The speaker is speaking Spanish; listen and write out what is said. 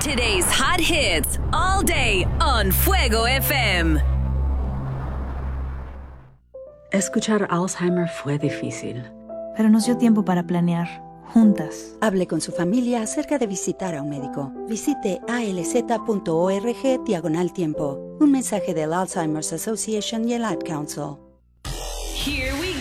Today's hot hits all day on Fuego FM. Escuchar Alzheimer fue difícil. Pero nos dio tiempo para planear, juntas. Hable con su familia acerca de visitar a un médico. Visite alz.org/tiempo. Un mensaje del Alzheimer's Association y el Ad Council. Here we